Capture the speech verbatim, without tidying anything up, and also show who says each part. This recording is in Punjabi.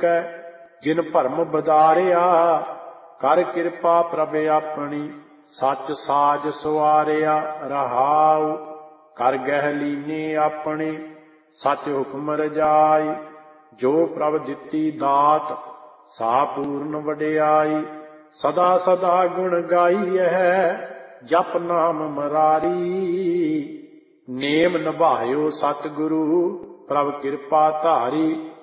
Speaker 1: ਚੁਕੈ ਜਿਨ ਭਰਮ ਬਦਾਰਿਆ। ਕਰ ਕਿਰਪਾ ਪ੍ਰਭ ਆਪਣੀ ਸੱਚ ਸਾਜ ਸਵਾਰਿਆ। ਰਹਾਉ ਕਰ ਗਹਿ ਲੀਨੇ ਆਪਣੇ ਸੱਚ ਹੁਕਮ ਰਜਾਈ। ਜੋ ਪ੍ਰਭ ਦਿੱਤੀ ਦਾਤ ਸਾ ਪੂਰਨ ਵਡਿਆਈ। ਸਦਾ ਸਦਾ ਗੁਣ ਗਾਈਐ ਜਪ ਨਾਮ ਮਰਾਰੀ। ਨੇਮ ਨਿਭਾਇਓ ਸਤਿਗੁਰੂ ਪ੍ਰਭ ਕਿਰਪਾ ਧਾਰੀ।